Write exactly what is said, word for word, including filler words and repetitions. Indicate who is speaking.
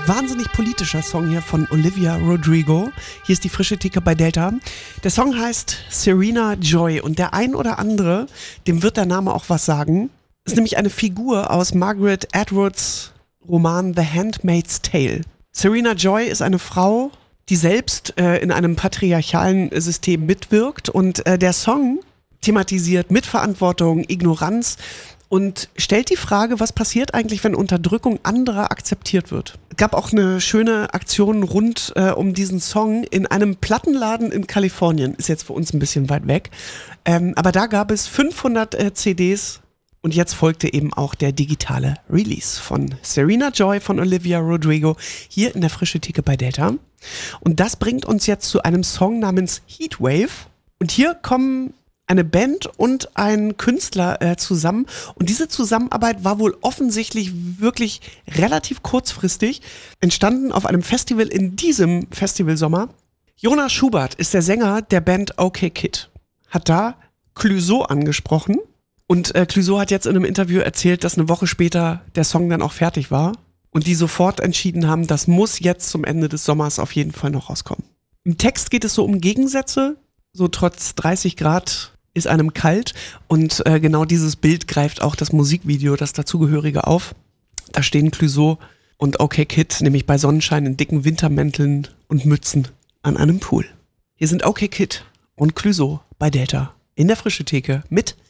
Speaker 1: Wahnsinnig politischer Song hier von Olivia Rodrigo. Hier ist die frische Theke bei Delta. Der Song heißt Serena Joy und der ein oder andere, dem wird der Name auch was sagen. Ist nämlich eine Figur aus Margaret Atwoods Roman The Handmaid's Tale. Serena Joy ist eine Frau, die selbst äh, in einem patriarchalen System mitwirkt und äh, der Song thematisiert Mitverantwortung, Ignoranz und stellt die Frage, was passiert eigentlich, wenn Unterdrückung anderer akzeptiert wird. Es gab auch eine schöne Aktion rund äh, um diesen Song in einem Plattenladen in Kalifornien. Ist jetzt für uns ein bisschen weit weg. Ähm, aber da gab es fünfhundert äh, C Ds und jetzt folgte eben auch der digitale Release von Serena Joy von Olivia Rodrigo hier in der frische Theke bei Delta. Und das bringt uns jetzt zu einem Song namens Heatwave. Und hier kommen eine Band und ein Künstler äh, zusammen und diese Zusammenarbeit war wohl offensichtlich wirklich relativ kurzfristig entstanden auf einem Festival in diesem Festivalsommer. Jonas Schubert ist der Sänger der Band OK Kid, hat da Clouseau angesprochen und äh, Clouseau hat jetzt in einem Interview erzählt, dass eine Woche später der Song dann auch fertig war und die sofort entschieden haben, das muss jetzt zum Ende des Sommers auf jeden Fall noch rauskommen. Im Text geht es so um Gegensätze, so trotz dreißig Grad ist einem kalt und äh, genau dieses Bild greift auch das Musikvideo, das dazugehörige auf. Da stehen Clouseau und OK Kid nämlich bei Sonnenschein in dicken Wintermänteln und Mützen an einem Pool. Hier sind OK Kid und Clouseau bei Delta in der frische Theke mit